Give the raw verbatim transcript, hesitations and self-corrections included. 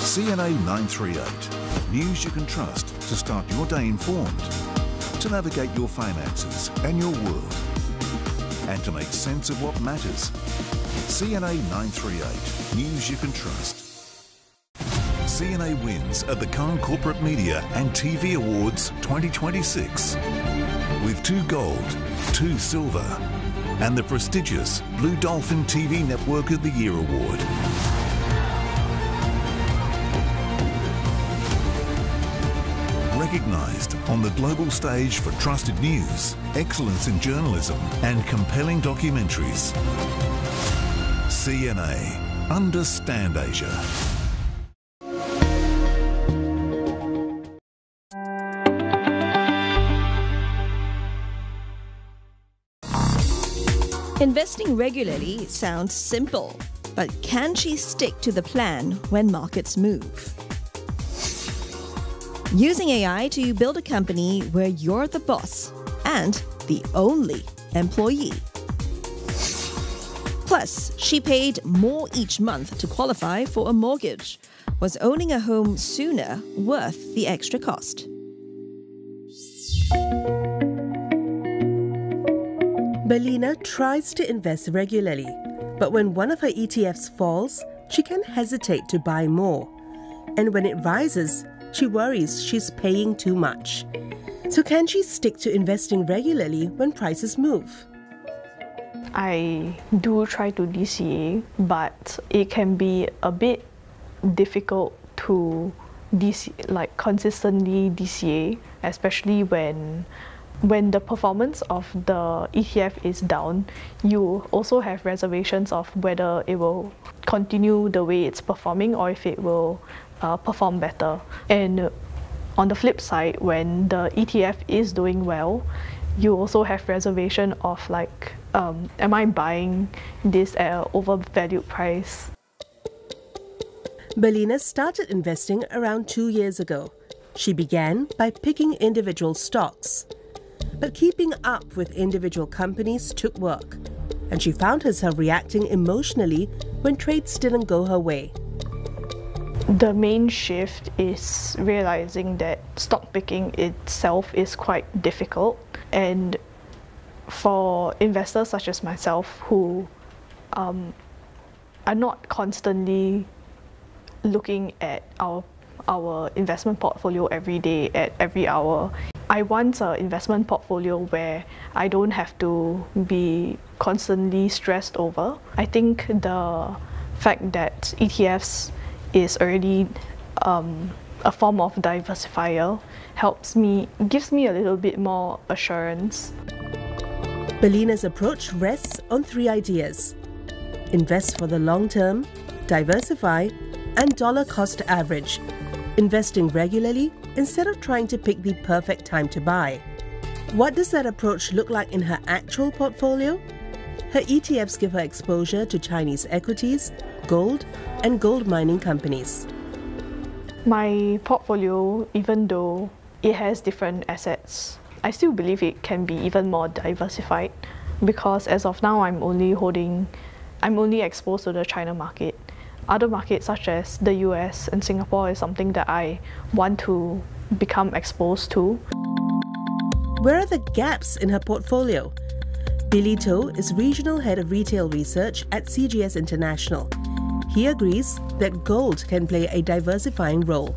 C N A nine three eight. News you can trust to start your day informed, to navigate your finances and your world, and to make sense of what matters. C N A nine three eight. News you can trust. C N A wins at the Cannes Corporate Media and T V Awards twenty twenty-six with two gold, two silver, and the prestigious Blue Dolphin T V Network of the Year Award. Recognised on the global stage for trusted news, excellence in journalism, and compelling documentaries. C N A. Understand Asia. Investing regularly sounds simple, but can she stick to the plan when markets move? Using A I to build a company where you're the boss and the only employee. Plus, she paid more each month to qualify for a mortgage. Was owning a home sooner worth the extra cost? Belina tries to invest regularly, but when one of her E T Fs falls, she can hesitate to buy more. And when it rises, she worries she's paying too much. So can she stick to investing regularly when prices move? I do try to D C A, but it can be a bit difficult to D C, like consistently D C A, especially when when the performance of the E T F is down. You also have reservations of whether it will continue the way it's performing or if it will uh, perform better. And on the flip side, when the E T F is doing well, you also have reservation of like, um, am I buying this at an overvalued price? Belina started investing around two years ago. She began by picking individual stocks. But keeping up with individual companies took work, and she found herself reacting emotionally when trades didn't go her way. The main shift is realizing that stock picking itself is quite difficult, and for investors such as myself who um, are not constantly looking at our our investment portfolio every day at every hour, I want an investment portfolio where I don't have to be constantly stressed over. I think the fact that E T Fs is already um, a form of diversifier helps me, gives me a little bit more assurance. Belina's approach rests on three ideas: invest for the long term, diversify, and dollar cost average, investing regularly instead of trying to pick the perfect time to buy. What does that approach look like in her actual portfolio? Her E T Fs give her exposure to Chinese equities, gold, and gold mining companies. My portfolio, even though it has different assets, I still believe it can be even more diversified, because as of now I'm only holding, I'm only exposed to the China market. Other markets such as the U S and Singapore is something that I want to become exposed to. Where are the gaps in her portfolio? Billy To is Regional Head of Retail Research at C G S International. He agrees that gold can play a diversifying role.